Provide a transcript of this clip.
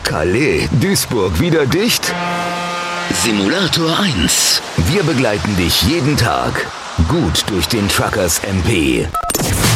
Calais, Duisburg wieder dicht? Simulator 1. Wir begleiten dich jeden Tag gut durch den Truckers MP.